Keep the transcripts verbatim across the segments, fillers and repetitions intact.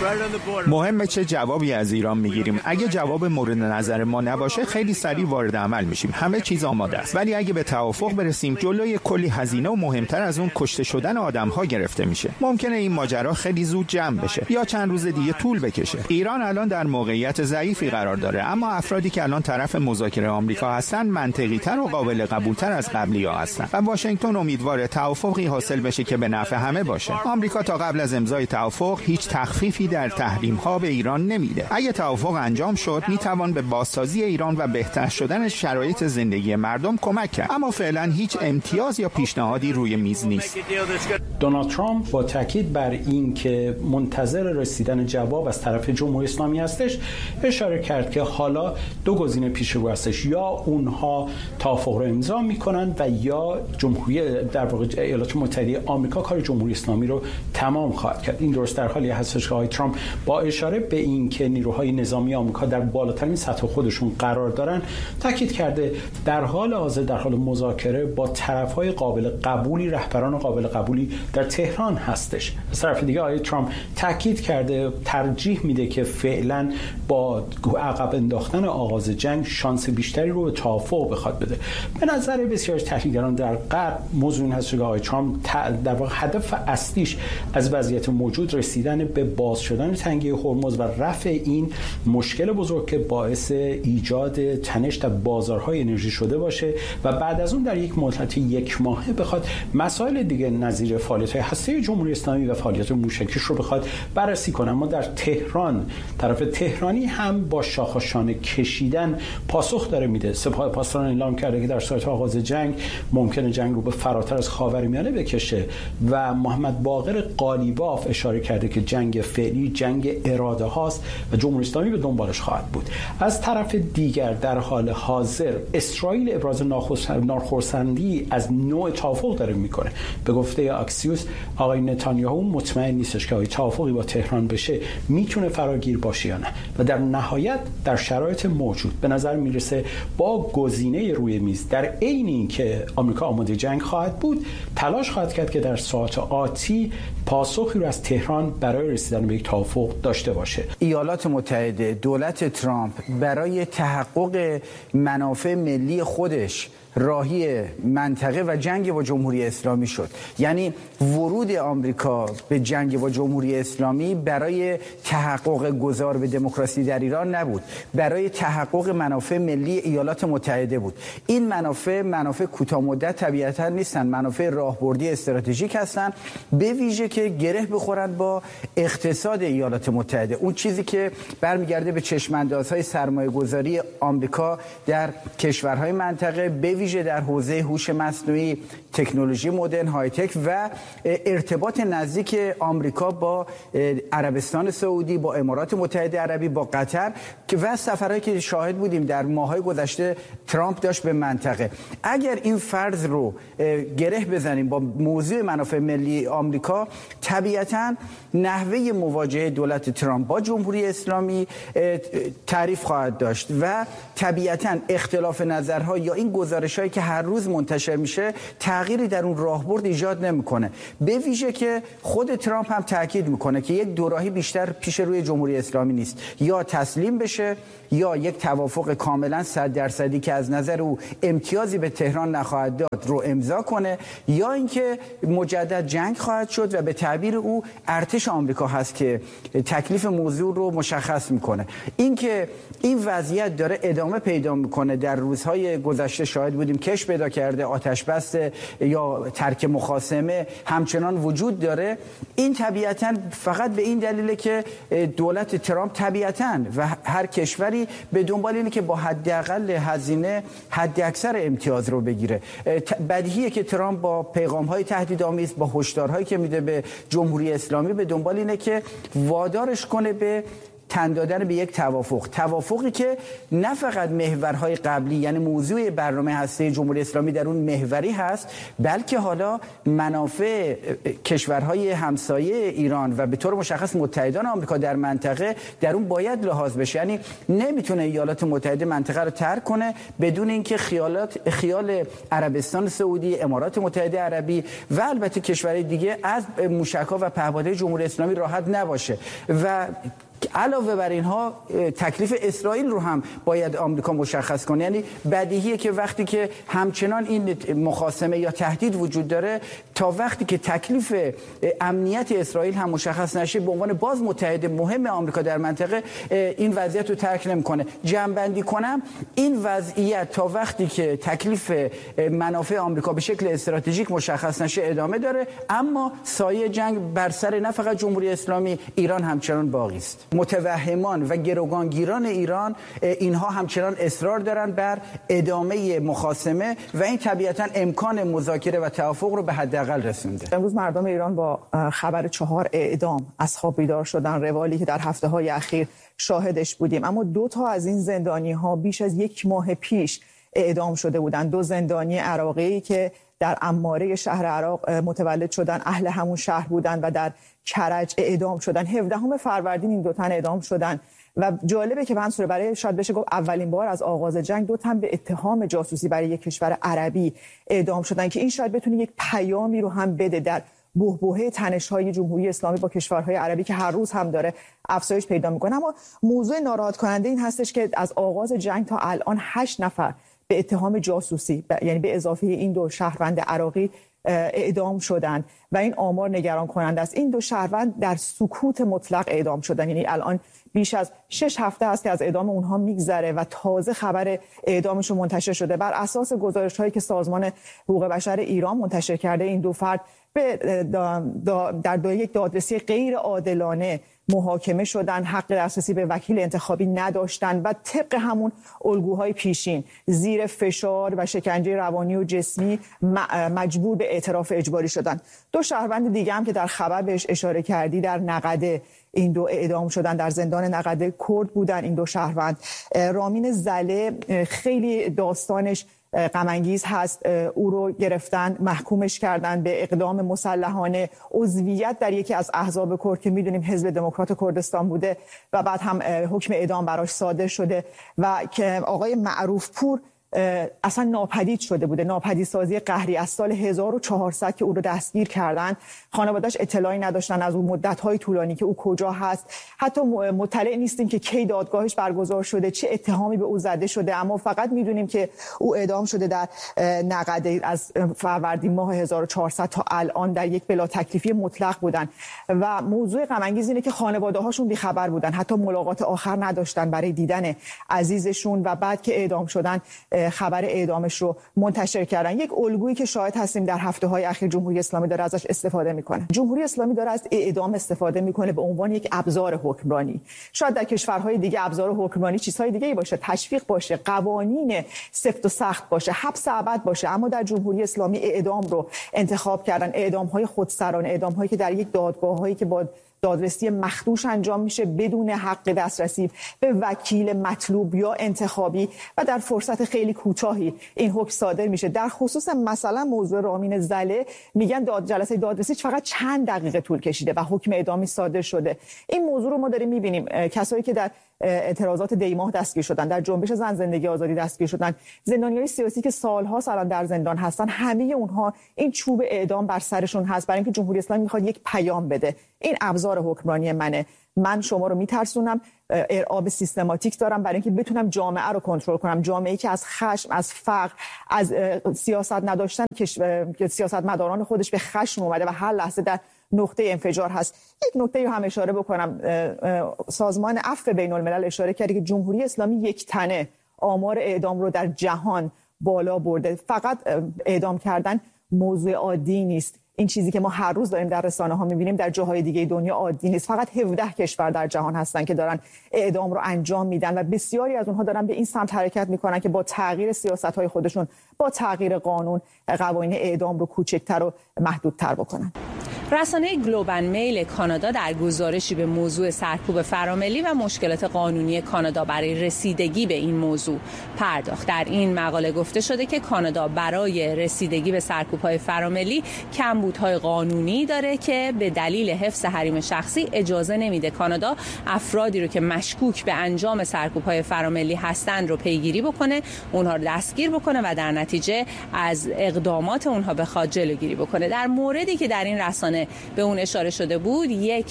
مهمه چه جوابی از ایران میگیریم. اگه جواب مورد نظر ما نباشه خیلی سریع وارد عمل میشیم. همه چیز آماده است. ولی اگه به توافق برسیم جلوی کلی هزینه و مهمتر از اون کشته شدن آدم‌ها گرفته میشه. ممکنه این ماجرا خیلی زود جمع بشه یا چند روز دیگه طول بکشه. ایران الان در موقعیت ضعیفی قرار داره، اما افرادی که الان طرف مذاکره آمریکا هستن منطقی‌تر و قابل قبول‌تر از قبلی‌ها هستن و واشنگتن امیدواره توافقی حاصل بشه که به نفع همه باشه. آمریکا تا قبل از امضای توافق هیچ تخفیفی در تحریم‌ها به ایران نمیده. اگه توافق انجام شد میتوان به بازسازی ایران و بهتر شدن شرایط زندگی مردم کمک کرد، اما فعلا هیچ امتیاز یا پیشنهادی روی میز نیست. دونالد ترامپ با تاکید بر این که منتظر رسیدن جواب از طرف جمهوری اسلامی هستش اشاره کرد که حالا دو گزینه پیش رو هستش، یا اونها توافق رو امضا میکنن و یا جمهوری در واقع ایالات متحده آمریکا کار جمهوری اسلامی رو تمام خواهد کرد. این درست در حالی هستش که آقای ترامپ با اشاره به این که نیروهای نظامی آمریکا در بالاترین سطح خودشون قرار دارن تاکید کرده در حال حاضر در حال مذاکره با طرف‌های قابل قبولی، رهبران قابل قبولی در تهران هستش. از طرف دیگه آقای ترامپ تاکید کرده ترجیح میده که فعلا با عقب انداختن آغاز جنگ شانس بیشتری رو به توافق بخواد بده. به نظر بسیاری از تحلیلگران در غرب موضوع این هست که آقای ترامپ در واقع هدف اصلیش از وضعیت موجود رسیدن به باز شدن تنگه هرمز و رفع این مشکل بزرگ که باعث ایجاد تنش در بازارهای انرژی شده باشه و بعد از اون در یک مدت یک ماهه بخواد مسائل دیگه نظیر فعالیت‌های هسته‌ای جمهوری اسلامی و فعالیت موشکیش رو بخواد بررسی کنه. اما در تهران طرف تهرانی هم با شاخشانه کشیدن پاسخ داره میده. سپاه پاسداران اعلام کرده که در صورت آغاز جنگ ممکنه جنگ رو به فراتر از خاورمیانه بکشه و محمد باقر قالیباف اشاره کرده که جنگ فعلی جنگ اراده هاست و جمهوری اسلامی به دنبالش خواهد بود. از طرف دیگر در حال حاضر اسرائیل ابراز ناخرسندی از نوع توافق داره میکنه. به گفته اکسیوس آقای نتانیاهو مطمئن نیستش که آیا توافقی با تهران بشه میتونه فراگیر باشه یا نه و در نهایت در شرایط موجود به نظر میرسه با گزینه روی میز در عین اینکه آمریکا آماده جنگ خواهد بود تلاش خواهد کرد که در ساعات آتی پاسخی رو از تهران برای رسیدن به یک توافق داشته باشه. ایالات متحده، دولت ترامپ برای تحقق منافع ملی خودش راهی منطقه و جنگ با جمهوری اسلامی شد. یعنی ورود آمریکا به جنگ با جمهوری اسلامی برای تحقق گذار به دموکراسی در ایران نبود، برای تحقق منافع ملی ایالات متحده بود. این منافع منافع کوتاه مدت طبیعتا نیستن، منافع راهبردی استراتژیک هستن، به ویژه که گره بخورن با اقتصاد ایالات متحده. اون چیزی که برمیگرده به چشم‌اندازهای سرمایه‌گذاری آمریکا در کشورهای منطقه، به ویژه در حوزه هوش مصنوعی، تکنولوژی مدرن، های تک و ارتباط نزدیک آمریکا با عربستان سعودی، با امارات متحده عربی، با قطر که و سفرهایی که شاهد بودیم در ماه‌های گذشته ترامپ داشت به منطقه. اگر این فرض رو گره بزنیم با موضوع منافع ملی آمریکا، طبیعتاً نحوه مواجهه دولت ترامپ با جمهوری اسلامی تعریف خواهد داشت و طبیعتاً اختلاف نظرها یا این گزارش‌هایی که هر روز منتشر میشه تغییری در اون راهبرد ایجاد نمیکنه. به ویژه که خود ترامپ هم تاکید میکنه که یک دوراهی بیشتر پیش روی جمهوری اسلامی نیست، یا تسلیم بشه یا یک توافق کاملا صد درصدی که از نظر او امتیازی به تهران نخواهد داد رو امضا کنه، یا اینکه مجدد جنگ خواهد شد و به تعبیر او ارتش آمریکا هست که تکلیف موضوع رو مشخص میکنه. اینکه این وضعیت داره ادامه پیدا میکنه، در روزهای گذشته شاهد بودیم کش پیدا کرده، آتش بس یا ترک مخاصمه همچنان وجود داره. این طبیعتاً فقط به این دلیله که دولت ترامپ طبیعتاً و هر کشوری به دنبال اینه که با حداقل هزینه حد اکثر امتیاز رو بگیره. بدیهیه که ترامپ با پیغام‌های تهدیدآمیز، با هشدارهایی که میده به جمهوری اسلامی، به دنبال اینه که وادارش کنه به تن دادن به یک توافق، توافقی که نه فقط محورهای قبلی یعنی موضوع برنامه هسته جمهوری اسلامی در اون محوری هست، بلکه حالا منافع کشورهای همسایه ایران و به طور مشخص متحدان آمریکا در منطقه در اون باید لحاظ بشه. یعنی نمیتونه ایالات متحده منطقه رو ترک کنه بدون اینکه خیالات خیال عربستان سعودی، امارات متحده عربی و البته کشورهای دیگه از موشک‌ها و پهپادهای جمهوری اسلامی راحت نباشه. و علاوه بر اینها تکلیف اسرائیل رو هم باید آمریکا مشخص کنه. یعنی بدیهیه که وقتی که همچنان این مخاصمه یا تهدید وجود داره، تا وقتی که تکلیف امنیت اسرائیل هم مشخص نشه، به عنوان باز متحد مهم آمریکا در منطقه این وضعیت رو ترک نمی‌کنه. جمع‌بندی کنم، این وضعیت تا وقتی که تکلیف منافع آمریکا به شکل استراتژیک مشخص نشه ادامه داره، اما سایه جنگ بر سر نه فقط جمهوری اسلامی، ایران همچنان باقی است. متوهمان و گروگانگیران ایران اینها همچنان اصرار دارن بر ادامه مخاصمه و این طبیعتا امکان مذاکره و توافق رو به حداقل رسونده. امروز مردم ایران با خبر چهار اعدام از خواب بیدار شدن، روالی که در هفته‌های اخیر شاهدش بودیم. اما دو تا از این زندانی‌ها بیش از یک ماه پیش اعدام شده بودند. دو زندانی عراقی که در عماره شهر عراق متولد شدن، اهل همون شهر بودن و در کرج اعدام شدن. هفدهم فروردین این دو تن اعدام شدن و جالبه که منصور برای شاید بشه گفت اولین بار از آغاز جنگ دو تن به اتهام جاسوسی برای یک کشور عربی اعدام شدن که این شاید بتونه یک پیامی رو هم بده در بحبوحه تنش‌های جمهوری اسلامی با کشورهای عربی که هر روز هم داره افزایش پیدا می‌کنه. اما موضوع ناراحت کننده این هستش که از آغاز جنگ تا الان هشت نفر به اتهام جاسوسی، یعنی به اضافه این دو شهروند عراقی، اعدام شدن و این آمار نگران کننده است. این دو شهروند در سکوت مطلق اعدام شدن، یعنی الان بیش از شش هفته است که از اعدام اونها میگذره و تازه خبر اعدامشون منتشر شده. بر اساس گزارش‌هایی که سازمان حقوق بشر ایران منتشر کرده، این دو فرد به دا دا در دو یک دادرسی غیر عادلانه محاکمه شدن، حق دسترسی به وکیل انتخابی نداشتن و طبق همون الگوهای پیشین زیر فشار و شکنجه روانی و جسمی مجبور به اعتراف اجباری شدن. دو شهروند دیگه هم که در خبر بهش اشاره کردی در نقده این دو اعدام شدن، در زندان نقده کرد بودن. این دو شهروند، رامین زله خیلی داستانش غم انگیز هست. او رو گرفتن، محکومش کردن به اقدام مسلحانه، عضویت در یکی از احزاب کرد که میدونیم حزب دموکرات کردستان بوده و بعد هم حکم اعدام براش صادر شده و که آقای معروف پور اصلا ناپدید شده بوده. ناپدید سازی قهری از سال هزار و چهارصد که او رو دستگیر کردن، خانواده‌اش اطلاعی نداشتن از اون مدت‌های طولانی که او کجا هست. حتی مطلع نیستیم که کی دادگاهش برگزار شده، چه اتهامی به او زده شده، اما فقط میدونیم که او اعدام شده در نقده. از فروردین ماه هزار و چهارصد تا الان در یک بلا تکلیفی مطلق بودن و موضوع غم انگیز اینه که خانواده‌هاشون بی خبر بودن، حتی ملاقات آخر نداشتن برای دیدن عزیزشون و بعد که اعدام شدن خبر اعدامش رو منتشر کردن. یک الگویی که شاهد هستیم در هفته‌های اخیر جمهوری اسلامی داره ازش استفاده میکنه. جمهوری اسلامی داره از اعدام استفاده میکنه به عنوان یک ابزار حکمرانی. شاید در کشورهای دیگه ابزار حکمرانی چیزهای دیگه‌ای باشه، تشویق باشه، قوانین سفت و سخت باشه، حبس ابد باشه، اما در جمهوری اسلامی اعدام رو انتخاب کردن. اعدام‌های خودسرانه، اعدام‌هایی که در یک دادگاه‌هایی که با دادرسی مخدوش انجام میشه بدون حق دسترسی به وکیل مطلوب یا انتخابی و در فرصت خیلی کوتاهی این حکم صادر میشه. در خصوص مثلا موضوع رامین زله میگن داد جلسه دادرسی فقط چند دقیقه طول کشیده و حکم اعدامی صادر شده. این موضوع رو ما داریم میبینیم. کسایی که در اعتراضات دیماه دستگیر شدن، در جنبش زن زندگی آزادی دستگیر شدن، زندانیای سیاسی که سالها الان در زندان هستن، همه اونها این چوب اعدام بر سرشون هست برای اینکه جمهوری اسلامی میخواد یک پیام بده. این ابزار حکمرانی منه، من شما رو میترسونم، ارعاب سیستماتیک دارم برای اینکه بتونم جامعه رو کنترل کنم، جامعه‌ای که از خشم، از فقر، از سیاست نداشتن که سیاستمداران خودش به خشم اومده و هر لحظه در نقطه انفجار هست. یک نکته رو هم اشاره بکنم، سازمان عفو بین الملل اشاره کرده که جمهوری اسلامی یک تنه آمار اعدام رو در جهان بالا برده. فقط اعدام کردن موضوع عادی نیست. این چیزی که ما هر روز داریم در رسانه ها میبینیم در جاهای دیگه دنیا عادی نیست. فقط هفده کشور در جهان هستن که دارن اعدام رو انجام میدن و بسیاری از اونها دارن به این سمت حرکت میکنن که با تغییر سیاست های خودشون، با تغییر قانون، قوانین اعدام رو کوچکتر و محدودتر بکنن. رسانه گلوبال میل کانادا در گزارشی به موضوع سرکوب فراملی و مشکلات قانونی کانادا برای رسیدگی به این موضوع پرداخت. در این مقاله گفته شده که کانادا برای رسیدگی به سرکوب‌های فراملی کمبودهای قانونی داره که به دلیل حفظ حریم شخصی اجازه نمیده کانادا افرادی رو که مشکوک به انجام سرکوب‌های فراملی هستند رو پیگیری بکنه، اونها رو دستگیر بکنه و در نتیجه از اقدامات اونها بخواد جلوگیری بکنه. در موردی که در این رسانه به اون اشاره شده بود، یک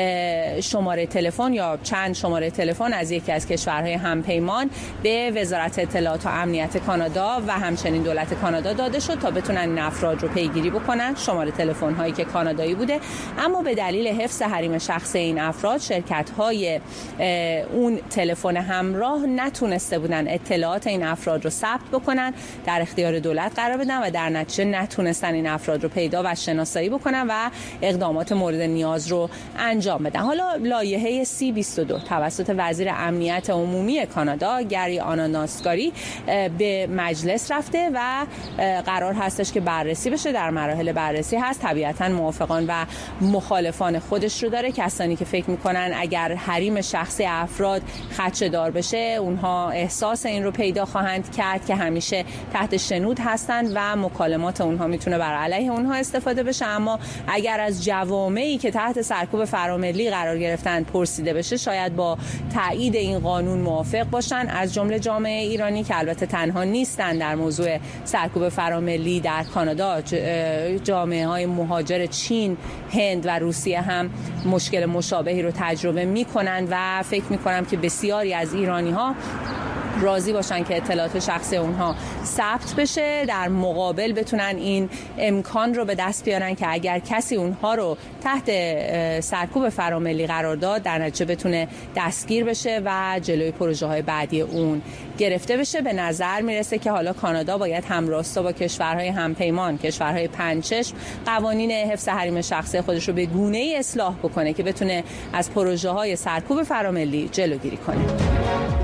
شماره تلفن یا چند شماره تلفن از یکی از کشورهای همپیمان به وزارت اطلاعات و امنیت کانادا و همچنین دولت کانادا داده شد تا بتونن این افراد رو پیگیری بکنن، شماره تلفن هایی که کانادایی بوده. اما به دلیل حفظ حریم شخصی این افراد، شرکت های اون تلفن همراه نتونسته بودن اطلاعات این افراد رو ثبت بکنن، در اختیار دولت قرار بدن و در نتیجه نتونستن این افراد رو پیدا و شناسایی بکنن و اقدامات مورد نیاز رو انجام بدن. حالا لایحه سی بیست و دو توسط وزیر امنیت عمومی کانادا گری آناناسکاری به مجلس رفته و قرار هستش که بررسی بشه. در مراحل بررسی هست. طبیعتاً موافقان و مخالفان خودش رو داره. کسانی که فکر میکنن اگر حریم شخصی افراد خدشه‌دار بشه، اونها احساس این رو پیدا خواهند کرد که همیشه تحت شنود هستند و مکالمات اونها میتونه بر علیه اونها استفاده بشه. اما اگر از جوامعی که تحت سرکوب فراملی قرار گرفتن پرسیده بشه، شاید با تایید این قانون موافق باشن، از جمله جامعه ایرانی که البته تنها نیستن در موضوع سرکوب فراملی در کانادا. جامعه های مهاجر چین، هند و روسیه هم مشکل مشابهی رو تجربه میکنن و فکر میکنم که بسیاری از ایرانی ها راضی باشن که اطلاعات شخصی اونها ثبت بشه، در مقابل بتونن این امکان رو به دست بیارن که اگر کسی اونها رو تحت سرکوب فراملی قرار داد، در نتیجه بتونه دستگیر بشه و جلوی پروژه های بعدی اون گرفته بشه. به نظر میرسه که حالا کانادا باید همراستا با کشورهای همپیمان، کشورهای پنجچشم، قوانین حفظ حریم شخصی خودش رو به گونه‌ای اصلاح بکنه که بتونه از پروژه های سرکوب فراملی جلوگیری کنه.